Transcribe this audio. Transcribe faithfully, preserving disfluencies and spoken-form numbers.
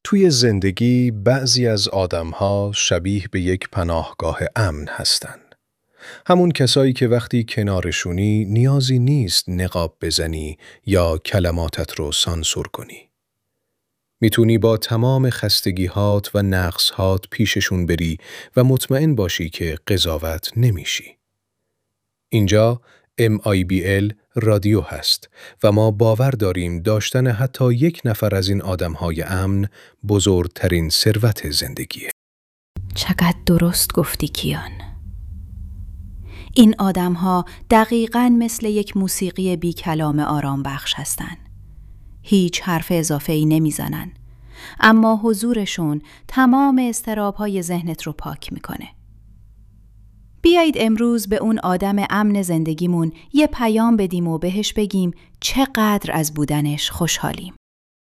توی زندگی بعضی از آدمها شبیه به یک پناهگاه امن هستن. همون کسایی که وقتی کنارشونی نیازی نیست نقاب بزنی یا کلماتت رو سانسور کنی. میتونی با تمام خستگی‌هات و نقص‌هات پیششون بری و مطمئن باشی که قضاوت نمیشی. اینجا ام آی بی ال رادیو هست و ما باور داریم داشتن حتی یک نفر از این آدم‌های امن بزرگترین ثروت زندگیه. چقدر درست گفتی کیان. این آدم‌ها دقیقاً مثل یک موسیقی بی کلام آرام بخش هستن. هیچ حرف اضافه‌ای نمیزنن، اما حضورشون تمام اضطراب‌های ذهنت رو پاک میکنه. بیایید امروز به اون آدم امن زندگیمون یه پیام بدیم و بهش بگیم چقدر از بودنش خوشحالیم.